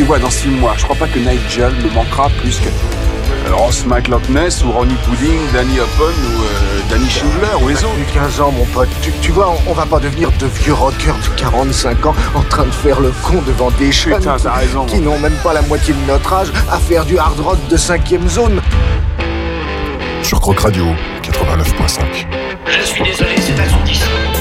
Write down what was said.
tu vois, dans 6 mois, je crois pas que Nigel me manquera plus que Ross McLoughness ou Ronnie Pudding, Danny Hoppen ou Danny Schindler ou les autres. Plus 15 ans, mon pote. Tu vois, on va pas devenir de vieux rockers de 45 ans en train de faire le con devant des jeunes qui n'ont même pas la moitié de notre âge à faire du hard rock de 5e zone. Sur Croc Radio 89.5. Je suis désolé, c'est assourdissant.